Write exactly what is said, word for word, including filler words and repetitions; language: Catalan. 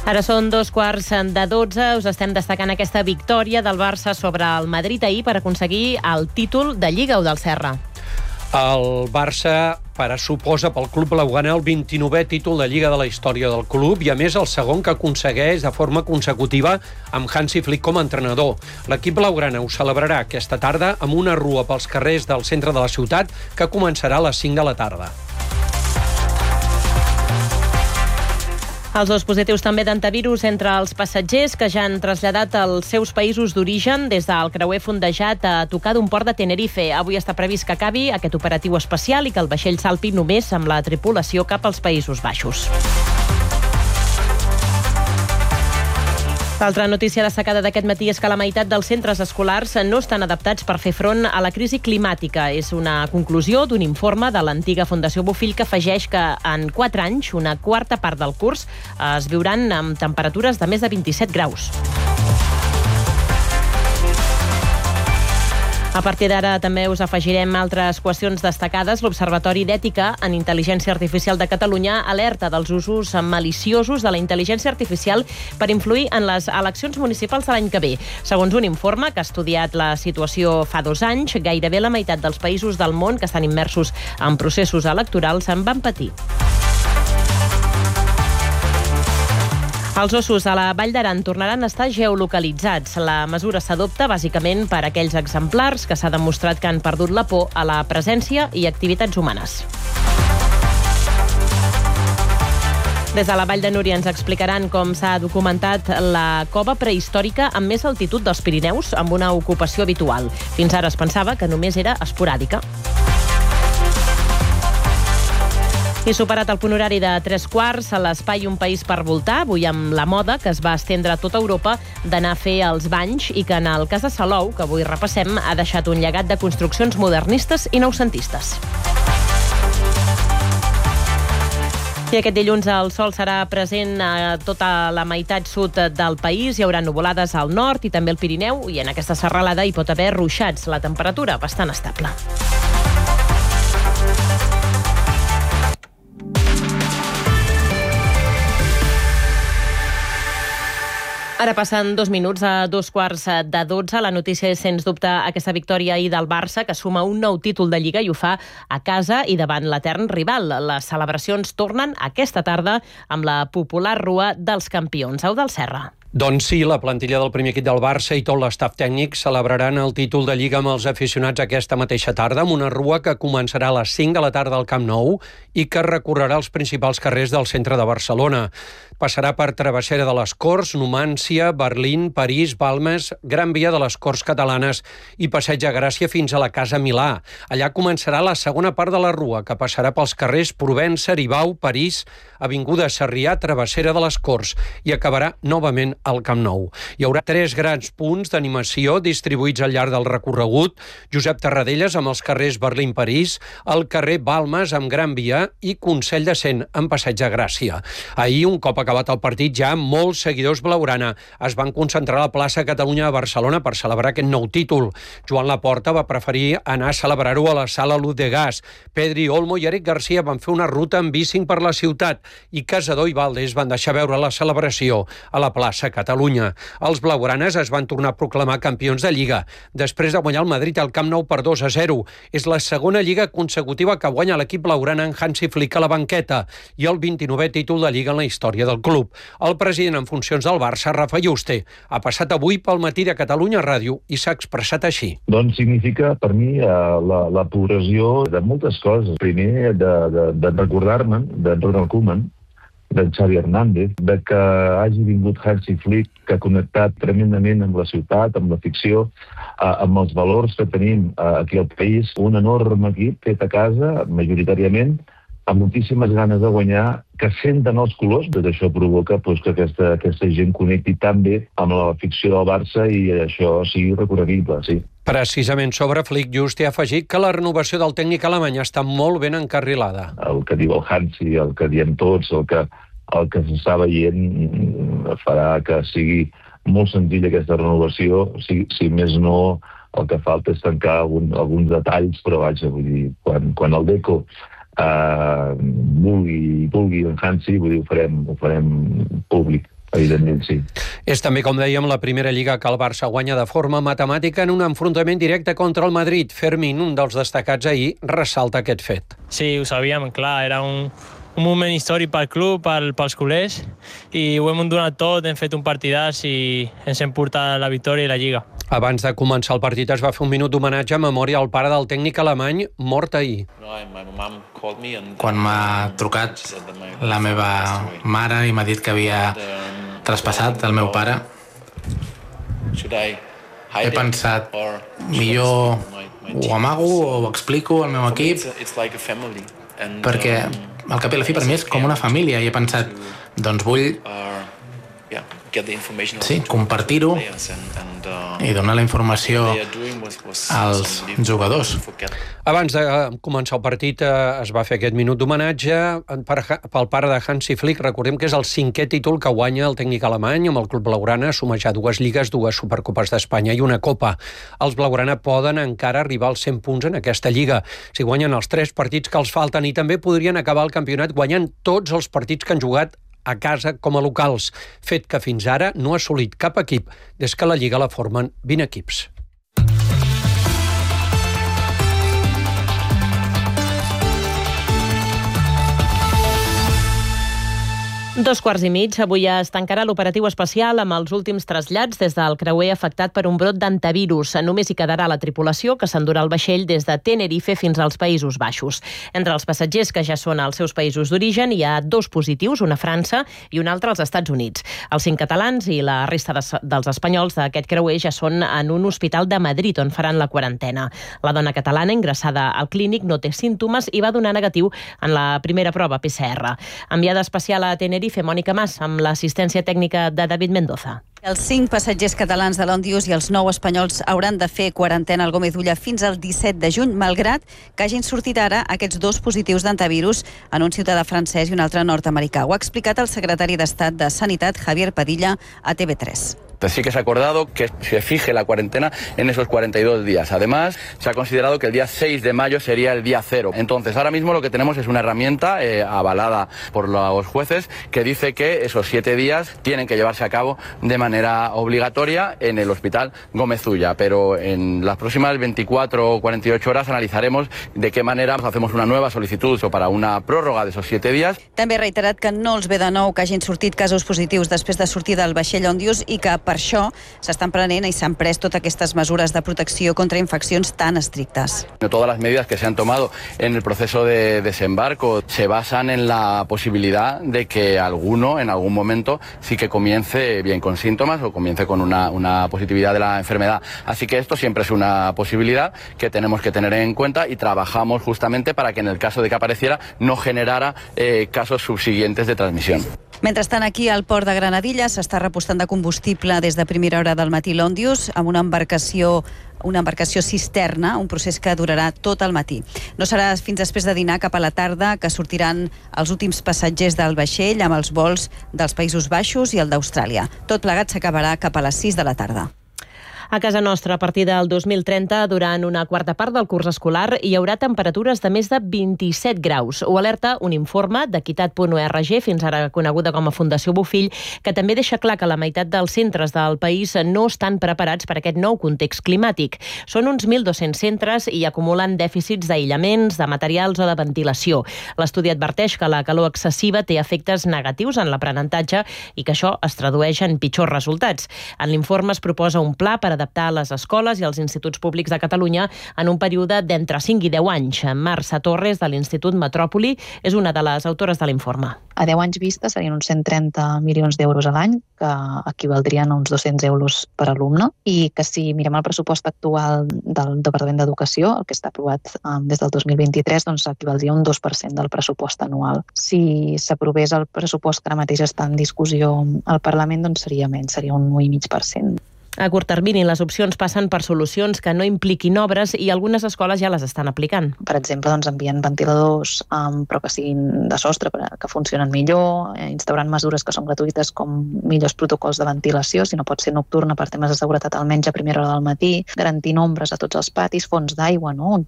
Ara són dos quarts de dotze. Us estem destacant aquesta victòria del Barça sobre el Madrid ahir per aconseguir el títol de Lliga o del Serra. El Barça pressuposa pel club blaugrana el vint-i-novè títol de Lliga de la història del club i, a més, el segon que aconsegueix de forma consecutiva amb Hansi Flick com a entrenador. L'equip blaugrana ho celebrarà aquesta tarda amb una rua pels carrers del centre de la ciutat que començarà a les cinc de la tarda. Els dos positius també d'antivirus entre els passatgers que ja han traslladat als seus països d'origen des del creuer fondejat a tocar d'un port de Tenerife. Avui està previst que acabi aquest operatiu especial i que el vaixell salpi només amb la tripulació cap als Països Baixos. L'altra notícia destacada d'aquest matí és que la meitat dels centres escolars no estan adaptats per fer front a la crisi climàtica. És una conclusió d'un informe de l'antiga Fundació Bofill que afegeix que en quatre anys una quarta part del curs es viuran amb temperatures de més de vint-i-set graus. A partir d'ara també us afegirem altres qüestions destacades. L'Observatori d'Ètica en Intel·ligència Artificial de Catalunya alerta dels usos maliciosos de la intel·ligència artificial per influir en les eleccions municipals de l'any que ve. Segons un informe que ha estudiat la situació fa dos anys, gairebé la meitat dels països del món que estan immersos en processos electorals en van patir. Els ossos a la Vall d'Aran tornaran a estar geolocalitzats. La mesura s'adopta bàsicament per aquells exemplars que s'ha demostrat que han perdut la por a la presència i activitats humanes. Des de la Vall de Núria ens explicaran com s'ha documentat la cova prehistòrica amb més altitud dels Pirineus amb una ocupació habitual. Fins ara es pensava que només era esporàdica. I superat el punt horari de tres quarts, a l'espai Un País per Voltar, avui amb la moda que es va estendre a tota Europa d'anar a fer els banys i que en el cas de Salou, que avui repassem, ha deixat un llegat de construccions modernistes i noucentistes. I aquest dilluns el sol serà present a tota la meitat sud del país. Hi haurà nuvolades al nord i també al Pirineu i en aquesta serralada hi pot haver ruixats. La temperatura bastant estable. Ara passen dos minuts a dos quarts de dotze. La notícia és, sens dubte, aquesta victòria ahir del Barça, que suma un nou títol de Lliga i ho fa a casa i davant l'etern rival. Les celebracions tornen aquesta tarda amb la popular Rua dels Campions. Au del Serra. Doncs sí, la plantilla del primer equip del Barça i tot l'estaf tècnic celebraran el títol de Lliga amb els aficionats aquesta mateixa tarda, amb una rua que començarà a les cinc de la tarda al Camp Nou i que recorrerà els principals carrers del centre de Barcelona. Passarà per Travessera de les Corts, Numància, Berlín, París, Balmes, Gran Via de les Corts Catalanes i Passeig de Gràcia fins a la Casa Milà. Allà començarà la segona part de la rua, que passarà pels carrers Provença, Aribau, París, Avinguda Sarrià, Travessera de les Corts i acabarà novament al Camp Nou. Hi haurà tres grans punts d'animació distribuïts al llarg del recorregut. Josep Tarradellas amb els carrers Berlín-París, el carrer Balmes amb Gran Via i Consell de Cent amb Passeig de Gràcia. Ahir, un cop acabat el partit, ja molts seguidors blaugrana es van concentrar a la plaça Catalunya de Barcelona per celebrar aquest nou títol. Joan Laporta va preferir anar a celebrar-ho a la sala Luz de Gas. Pedri Olmo i Eric Garcia van fer una ruta en bicing per la ciutat i Casador i Valdés van deixar veure la celebració a la plaça Catalunya. Els blaugranes es van tornar a proclamar campions de Lliga després de guanyar el Madrid al Camp Nou per dos a zero. És la segona Lliga consecutiva que guanya l'equip blaugrana en Hansi Flick a la banqueta i el vint-i-novè títol de Lliga en la història del club. El president en funcions del Barça, Rafa Yuste, ha passat avui pel matí de Catalunya Ràdio i s'ha expressat així. Doncs significa per mi la, la progressió de moltes coses. Primer, de, de, de recordar-me de Ronald Koeman, de Xavi Hernández, de que hagi vingut Hansi Flick, que ha connectat tremendament amb la ciutat, amb la ficció, amb els valors que tenim aquí al país. Un enorme equip fet a casa, majoritàriament, amb moltíssimes ganes de guanyar, que senten els colors. Tot això provoca doncs, que aquesta, aquesta gent connecti tan bé amb la ficció del Barça i això sigui recorreguible, sí. Precisament sobre Flick, Juste ha afegit que la renovació del tècnic alemany està molt ben encarrilada. El que diu el Hansi, el que diem tots, el que, el que s'està veient farà que sigui molt senzilla aquesta renovació. Si, si més no, el que falta és tancar algun, alguns detalls, però vaja, vull dir, quan, quan el Deco Uh, vulgui, vulgui en Hansi, vull dir, ho farem, ho farem públic. evidentment sí. És també, com dèiem, la primera lliga que el Barça guanya de forma matemàtica en un enfrontament directe contra el Madrid. Fermín, un dels destacats ahir, ressalta aquest fet. Sí, ho sabíem, clar, era un, un moment històric pel club, pel, pels culers, i ho hem donat tot, hem fet un partidàs i ens hem portat la victòria i la lliga. Abans de començar el partit es va fer un minut d'homenatge a memòria al pare del tècnic alemany mort ahir. Quan m'ha trucat la meva mare i m'ha dit que havia traspassat el meu pare, he pensat, millor ho amago o ho explico al meu equip, perquè al cap i a la fi per mi és com una família, i he pensat, doncs vull sí, compartir-ho i donar la informació als jugadors. Abans de començar el partit es va fer aquest minut d'homenatge pel pare de Hansi Flick. Recordem que és el cinquè títol que guanya el tècnic alemany amb el club blaugrana, sumejar dues lligues, dues supercopes d'Espanya i una copa. Els blaugrana poden encara arribar als cent punts en aquesta lliga si guanyen els tres partits que els falten, i també podrien acabar el campionat guanyant tots els partits que han jugat a casa com a locals, fet que fins ara no ha assolit cap equip des que la Lliga la formen vint equips. Dos quarts i mig. Avui es tancarà l'operatiu especial amb els últims trasllats des del creuer afectat per un brot d'antivirus. Només hi quedarà la tripulació, que s'endurà el vaixell des de Tenerife fins als Països Baixos. Entre els passatgers que ja són als seus països d'origen hi ha dos positius, una a França i un altre als Estats Units. Els cinc catalans i la resta de, dels espanyols d'aquest creuer ja són en un hospital de Madrid on faran la quarantena. La dona catalana ingressada al clínic no té símptomes i va donar negatiu en la primera prova P C R. Enviada especial a Tenerife, Mònica Mas, amb l'assistència tècnica de David Mendoza. Els cinc passatgers catalans de l'Òndius i els nou espanyols hauran de fer quarantena al Gómez Ulla fins al disset de juny, malgrat que hagin sortit ara aquests dos positius d'antivirus en un ciutadà francès i un altre nord-americà. Ho ha explicat el secretari d'Estat de Sanitat, Javier Padilla, a T V tres. Sí que se ha acordado que se fije la cuarentena en esos cuarenta y dos días. Además, se ha considerado que el día seis de mayo sería el día cero. Entonces, ahora mismo lo que tenemos es una herramienta eh, avalada por los jueces que dice que esos siete días tienen que llevarse a cabo de manera obligatoria en el Hospital Gómez Ulla. Pero en las próximas veinticuatro o cuarenta y ocho horas analizaremos de qué manera hacemos una nueva solicitud para una pròrroga de esos siete días. També ha reiterat que no els ve de nou que hagin sortit casos positius després de sortir del vaixell Òndius i que per això s'estan prenent i s'han pres totes aquestes mesures de protecció contra infeccions tan estrictes. Todas las medidas que se han tomado en el proceso de desembarco se basan en la posibilidad de que alguno en algún momento sí que comience bien con síntomas o comience con una, una positividad de la enfermedad. Así que esto siempre es una posibilidad que tenemos que tener en cuenta y trabajamos justamente para que en el caso de que apareciera no generara eh, casos subsiguientes de transmisión. Mentrestant, aquí al port de Granadilla s'està repostant de combustible des de primera hora del matí l'Òndius amb una embarcació una embarcació cisterna, un procés que durarà tot el matí. No serà fins després de dinar, cap a la tarda, que sortiran els últims passatgers del vaixell amb els vols dels Països Baixos i el d'Austràlia. Tot plegat s'acabarà cap a les sis de la tarda. A casa nostra, a partir del dos mil trenta, durant una quarta part del curs escolar, hi haurà temperatures de més de vint-i-set graus. Ho alerta un informe d'Equitat punt org, fins ara coneguda com a Fundació Bofill, que també deixa clar que la meitat dels centres del país no estan preparats per aquest nou context climàtic. Són uns mil dos-cents centres i acumulen dèficits d'aïllaments, de materials o de ventilació. L'estudi adverteix que la calor excessiva té efectes negatius en l'aprenentatge i que això es tradueix en pitjors resultats. En l'informe es proposa un pla per adaptar les escoles i els instituts públics de Catalunya en un període d'entre cinc i deu anys. Marça Torres, de l'Institut Metròpoli, és una de les autores de l'informe. A deu anys vista serien uns cent trenta milions d'euros a l'any, que equivaldrien a uns dos-cents euros per alumne, i que si mirem el pressupost actual del Departament d'Educació, el que està aprovat um, des del dos mil vint-i-tres, doncs equivaldria a un dos per cent del pressupost anual. Si s'aprovés el pressupost que ara mateix està en discussió al Parlament, doncs seria menys, seria un un i mig per cent. A curt termini, les opcions passen per solucions que no impliquin obres i algunes escoles ja les estan aplicant. Per exemple, doncs, envien ventiladors, um, però que siguin de sostre, que funcionen millor, eh, instaurant mesures que són gratuïtes com millors protocols de ventilació, si no pot ser nocturna per temes de seguretat almenys a primera hora del matí, garantint ombres a tots els patis, fonts d'aigua, no?